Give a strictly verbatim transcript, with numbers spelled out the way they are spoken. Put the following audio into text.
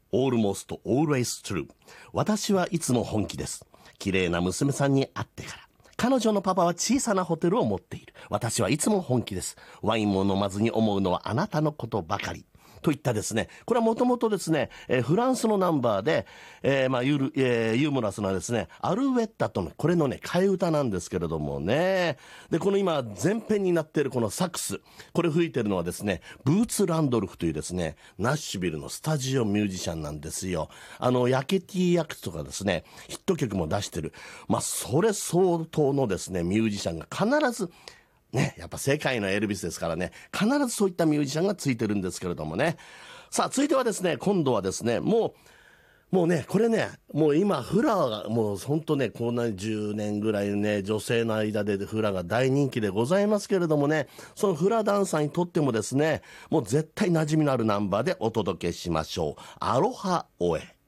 almost always true。私はいつも本気です。綺麗な娘さんに会ってから。彼女のパパは小さなホテルを持っている。私はいつも本気です。ワインも飲まずに思うのはあなたのことばかり。といったですね、これはもともとですね、えー、フランスのナンバーで、えー、まあユー、えー、ユーモラスなですね、アルウェッタとの、これのね、替え歌なんですけれどもね。で、この今、前編になっているこのサックス、これ吹いてるのはですね、ブーツ・ランドルフというですね、ナッシュビルのスタジオミュージシャンなんですよ。あの、ヤケティ役とかですね、ヒット曲も出してる。まあ、それ相当のですね、ミュージシャンが必ず、ね、やっぱ世界のエルビスですからね、必ずそういったミュージシャンがついてるんですけれどもね。さあ、続いてはですね、今度はですね、もう、もうね、これね、もう今、フラが、もう本当ね、こんなじゅうねんぐらいね、女性の間でフラが大人気でございますけれどもね、そのフラダンサーにとってもですね、もう絶対馴染みのあるナンバーでお届けしましょう。アロハオエ。